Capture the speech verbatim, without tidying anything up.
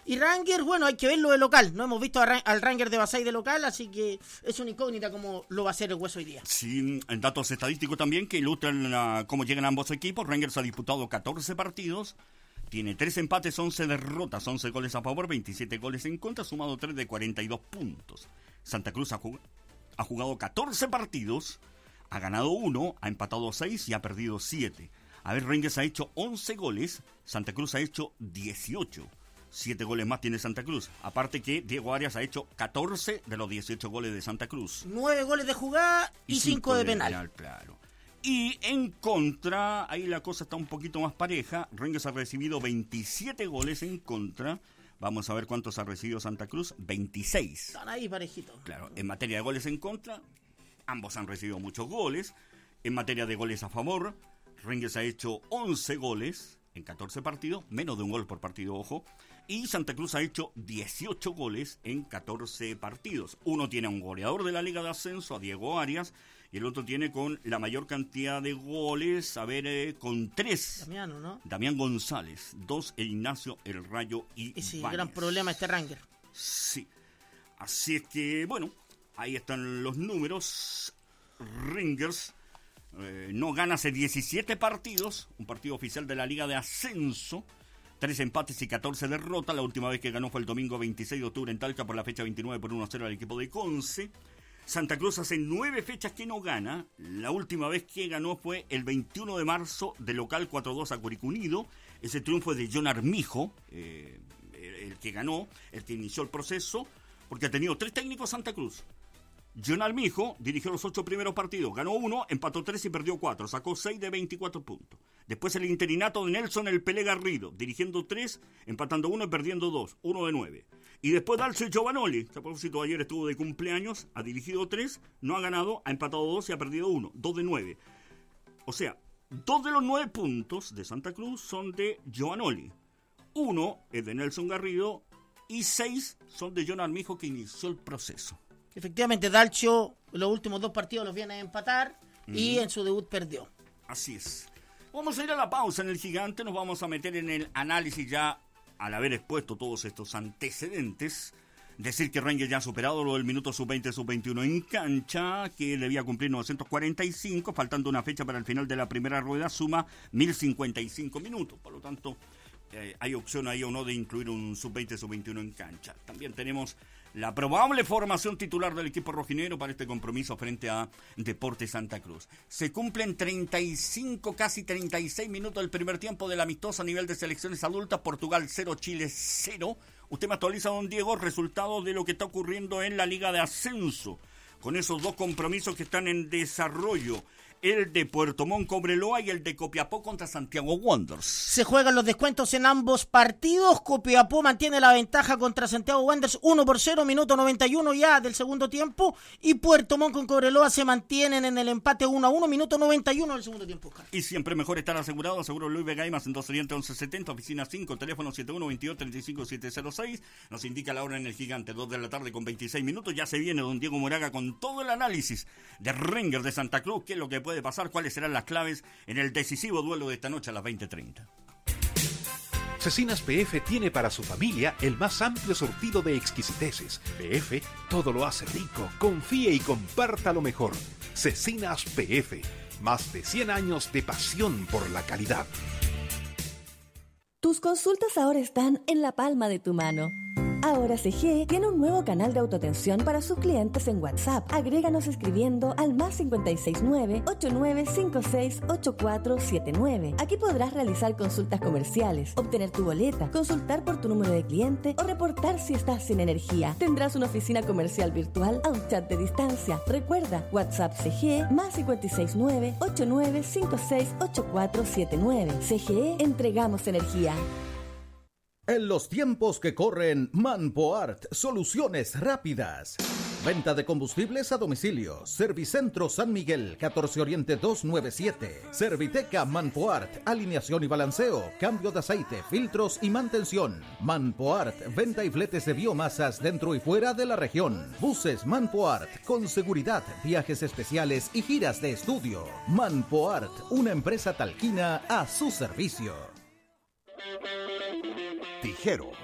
Y Rangers, bueno, hay que verlo de local. No hemos visto a, al Rangers de Basay de local, así que es una incógnita como lo va a hacer el Hueso hoy día. Sí, en datos estadísticos también que ilustran uh, cómo llegan ambos equipos. Rangers ha disputado catorce partidos, tiene tres empates, once derrotas, once goles a favor, veintisiete goles en contra, sumado tres de cuarenta y dos puntos. Santa Cruz ha, jug- ha jugado catorce partidos, ha ganado uno, ha empatado seis y ha perdido siete. A ver, Rangers ha hecho once goles, Santa Cruz ha hecho dieciocho. siete goles más tiene Santa Cruz. Aparte que Diego Arias ha hecho catorce de los dieciocho goles de Santa Cruz. nueve goles de jugada y cinco de penal. penal. Claro. Y en contra, ahí la cosa está un poquito más pareja. Rangers ha recibido veintisiete goles en contra. Vamos a ver cuántos ha recibido Santa Cruz. veintiséis. Están ahí parejitos. Claro, en materia de goles en contra, ambos han recibido muchos goles. En materia de goles a favor, Rangers ha hecho once goles en catorce partidos, menos de un gol por partido, ojo. Y Santa Cruz ha hecho dieciocho goles en catorce partidos. Uno tiene a un goleador de la Liga de Ascenso, a Diego Arias, y el otro tiene con la mayor cantidad de goles, a ver, eh, con tres. Damiano, ¿no? Damián González, dos, el Ignacio, el Rayo y Ese Ibáñez. gran problema este Ranger. Sí. Así es que, bueno, ahí están los números. Rangers eh, no gana hace diecisiete partidos, un partido oficial de la Liga de Ascenso. Tres empates y catorce derrotas. La última vez que ganó fue el domingo veintiséis de octubre en Talca por la fecha veintinueve por uno a cero al equipo de Conce. Santa Cruz hace nueve fechas que no gana. La última vez que ganó fue el veintiuno de marzo de local cuatro a dos a Curicó Unido. Ese triunfo es de John Armijo, eh, el que ganó, el que inició el proceso, porque ha tenido tres técnicos Santa Cruz. John Armijo dirigió los ocho primeros partidos, ganó uno, empató tres y perdió cuatro, sacó seis de veinticuatro puntos. Después el interinato de Nelson El Pelé Garrido, dirigiendo tres, empatando uno y perdiendo dos, uno de nueve. Y después Dalcio Giovanoli, que a propósito ayer estuvo de cumpleaños, ha dirigido tres, no ha ganado, ha empatado dos y ha perdido uno, dos de nueve. O sea, dos de los nueve puntos de Santa Cruz son de Giovanoli, uno es de Nelson Garrido y seis son de John Armijo, que inició el proceso. Efectivamente, Dalcio los últimos dos partidos los viene a empatar mm. y en su debut perdió. Así es. Vamos a ir a la pausa en el Gigante, nos vamos a meter en el análisis ya al haber expuesto todos estos antecedentes. Decir que Rangers ya ha superado lo del minuto sub veinte, sub veintiuno en cancha, que debía cumplir novecientos cuarenta y cinco, faltando una fecha para el final de la primera rueda, suma mil cincuenta y cinco minutos. Por lo tanto, eh, hay opción ahí o no de incluir un sub veinte, sub veintiuno en cancha. También tenemos la probable formación titular del equipo rojinegro para este compromiso frente a Deportes Santa Cruz. Se cumplen treinta y cinco, casi treinta y seis minutos del primer tiempo del amistoso a nivel de selecciones adultas. Portugal cero, Chile cero. Usted me actualiza, don Diego, resultados de lo que está ocurriendo en la Liga de Ascenso, con esos dos compromisos que están en desarrollo. El de Puerto Montt Cobreloa y el de Copiapó contra Santiago Wanderers. Se juegan los descuentos en ambos partidos. Copiapó mantiene la ventaja contra Santiago Wanderers uno por cero, minuto noventa y uno ya del segundo tiempo. Y Puerto Montt con Cobreloa se mantienen en el empate uno a uno, minuto noventa y uno del segundo tiempo. Y siempre mejor estar asegurado. Aseguro Luis Vega Imas en dos Oriente once setenta, oficina cinco, teléfono setenta y uno veintidós treinta y cinco setecientos seis. Nos indica la hora en el Gigante, dos de la tarde con veintiséis minutos. Ya se viene don Diego Moraga con todo el análisis de Rangers de Santa Cruz. ¿Qué es lo que puede pasar? ¿Cuáles serán las claves en el decisivo duelo de esta noche a las veinte treinta? Cecinas P F tiene para su familia el más amplio surtido de exquisiteces. P F todo lo hace rico. Confíe y comparta lo mejor. Cecinas P F, más de cien años de pasión por la calidad. Tus consultas ahora están en la palma de tu mano. Ahora C G tiene un nuevo canal de autoatención para sus clientes en WhatsApp. Agréganos escribiendo al más cinco seis nueve, ocho nueve cinco seis, ocho cuatro siete nueve. Aquí podrás realizar consultas comerciales, obtener tu boleta, consultar por tu número de cliente o reportar si estás sin energía. Tendrás una oficina comercial virtual a un chat de distancia. Recuerda, WhatsApp C G más cinco seis nueve, ocho nueve cinco seis, ocho cuatro siete nueve. C G E, entregamos energía. En los tiempos que corren, Manpoart, soluciones rápidas. Venta de combustibles a domicilio. Servicentro San Miguel, catorce Oriente doscientos noventa y siete. Serviteca Manpoart, alineación y balanceo, cambio de aceite, filtros y mantención. Manpoart, venta y fletes de biomasas dentro y fuera de la región. Buses Manpoart, con seguridad, viajes especiales y giras de estudio. Manpoart, una empresa talquina a su servicio. Tijero,